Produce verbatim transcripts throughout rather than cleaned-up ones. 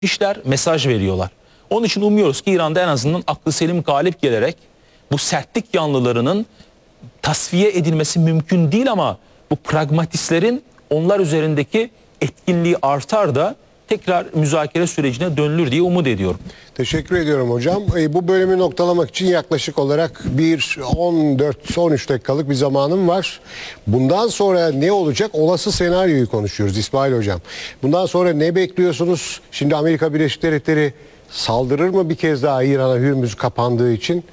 işler mesaj veriyorlar. Onun için umuyoruz ki İran'da en azından aklı selim galip gelerek bu sertlik yanlılarının tasfiye edilmesi mümkün değil ama bu pragmatistlerin onlar üzerindeki etkinliği artar da tekrar müzakere sürecine dönülür diye umut ediyorum. Teşekkür ediyorum hocam. E, bu bölümü noktalamak için yaklaşık olarak bir on dört on üç dakikalık bir zamanım var. Bundan sonra ne olacak? Olası senaryoyu konuşuyoruz İsmail hocam. Bundan sonra ne bekliyorsunuz? Şimdi Amerika Birleşik Devletleri saldırır mı bir kez daha İran'a, Hürmüz kapandığı için?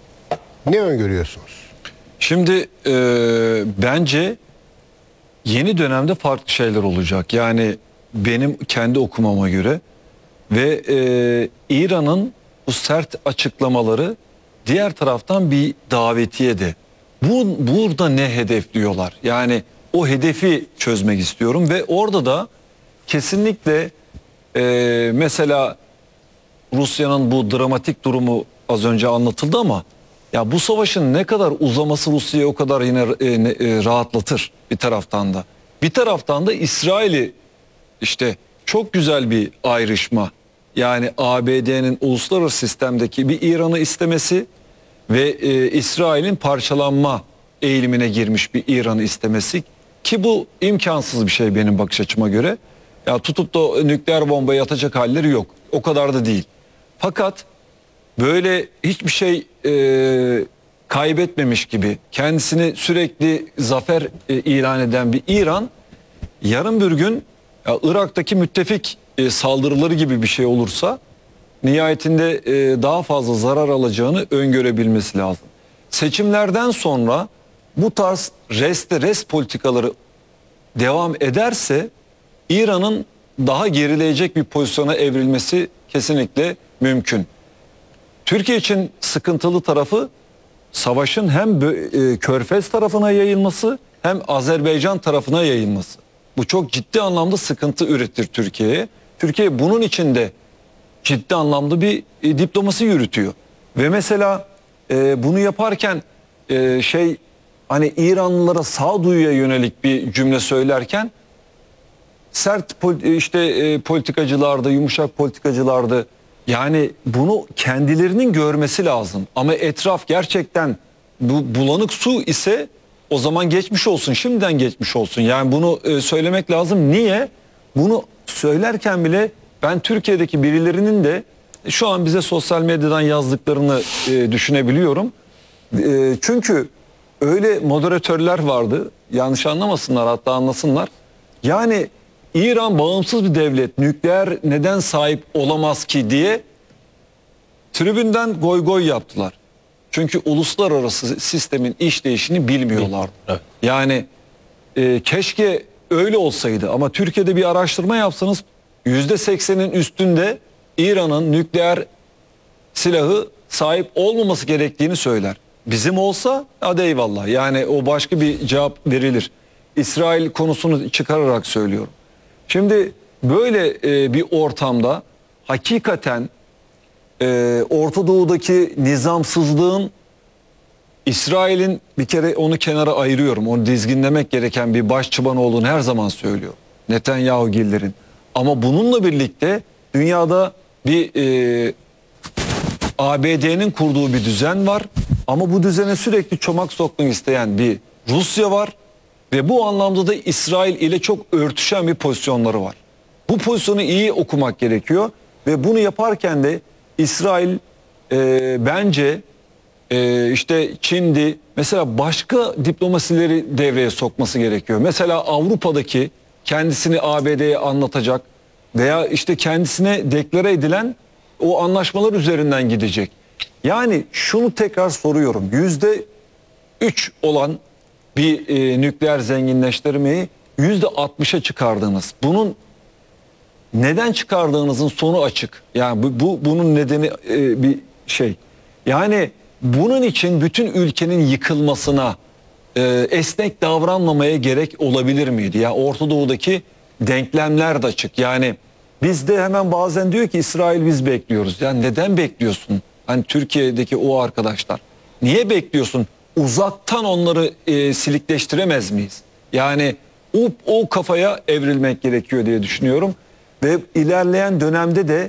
Ne öngörüyorsunuz? Şimdi e, bence yeni dönemde farklı şeyler olacak. Yani benim kendi okumama göre ve e, İran'ın bu sert açıklamaları diğer taraftan bir davetiye de. Bu, burada ne hedefliyorlar? Yani o hedefi çözmek istiyorum ve orada da kesinlikle e, mesela Rusya'nın bu dramatik durumu az önce anlatıldı ama ya bu savaşın ne kadar uzaması Rusya'yı o kadar yine e, e, rahatlatır bir taraftan da. Bir taraftan da İsrail'i işte çok güzel bir ayrışma. Yani A B D'nin uluslararası sistemdeki bir İran'ı istemesi ve e, İsrail'in parçalanma eğilimine girmiş bir İran'ı istemesi ki bu imkansız bir şey benim bakış açıma göre. Ya tutup da nükleer bombayı atacak halleri yok. O kadar da değil. Fakat böyle hiçbir şey e, kaybetmemiş gibi kendisini sürekli zafer e, ilan eden bir İran yarın bir gün ya, Irak'taki müttefik e, saldırıları gibi bir şey olursa nihayetinde e, daha fazla zarar alacağını öngörebilmesi lazım. Seçimlerden sonra bu tarz reste res politikaları devam ederse İran'ın daha gerileyecek bir pozisyona evrilmesi kesinlikle mümkün. Türkiye için sıkıntılı tarafı savaşın hem e, Körfez tarafına yayılması hem Azerbaycan tarafına yayılması. Bu çok ciddi anlamda sıkıntı üretir Türkiye'ye. Türkiye bunun için de ciddi anlamda bir e, diplomasi yürütüyor. Ve mesela e, bunu yaparken e, şey hani İranlılara sağduyuya yönelik bir cümle söylerken sert işte e, politikacılardı, yumuşak politikacılardı. Yani bunu kendilerinin görmesi lazım. Ama etraf gerçekten bu bulanık su ise o zaman geçmiş olsun, şimdiden geçmiş olsun. Yani bunu e, söylemek lazım. Niye? Bunu söylerken bile ben Türkiye'deki birilerinin de şu an bize sosyal medyadan yazdıklarını e, düşünebiliyorum. E, çünkü öyle moderatörler vardı. Yanlış anlamasınlar, hatta anlasınlar. Yani İran bağımsız bir devlet, nükleer neden sahip olamaz ki diye tribünden goy goy yaptılar. Çünkü uluslararası sistemin işleyişini bilmiyorlardı. Evet. Yani e, keşke öyle olsaydı ama Türkiye'de bir araştırma yapsanız yüzde seksenin üstünde İran'ın nükleer silahı sahip olmaması gerektiğini söyler. Bizim olsa hadi eyvallah, yani o başka bir cevap verilir. İsrail konusunu çıkararak söylüyorum. Şimdi böyle e, bir ortamda hakikaten e, Orta Doğu'daki nizamsızlığın, İsrail'in bir kere onu kenara ayırıyorum. Onu dizginlemek gereken bir başçıban olduğunu her zaman söylüyor Netanyahu'gillerin. Ama bununla birlikte dünyada bir e, A B D'nin kurduğu bir düzen var. Ama bu düzene sürekli çomak sokmak isteyen bir Rusya var. Ve bu anlamda da İsrail ile çok örtüşen bir pozisyonları var. Bu pozisyonu iyi okumak gerekiyor. Ve bunu yaparken de İsrail e, bence e, işte Çin'di mesela başka diplomasileri devreye sokması gerekiyor. Mesela Avrupa'daki kendisini A B D'ye anlatacak veya işte kendisine deklare edilen o anlaşmalar üzerinden gidecek. Yani şunu tekrar soruyorum. Yüzde üç olan bir e, nükleer zenginleştirmeyi yüzde altmışa çıkardınız. Bunun neden çıkardığınızın sonu açık. Yani bu, bu bunun nedeni e, bir şey. Yani bunun için bütün ülkenin yıkılmasına e, esnek davranmamaya gerek olabilir miydi? Ya yani Orta Doğu'daki denklemler de açık. Yani bizde hemen bazen diyor ki İsrail biz bekliyoruz. Yani neden bekliyorsun? Hani Türkiye'deki o arkadaşlar. Niye bekliyorsun? Uzaktan onları e, silikleştiremez miyiz? Yani o, o kafaya evrilmek gerekiyor diye düşünüyorum. ve ilerleyen dönemde de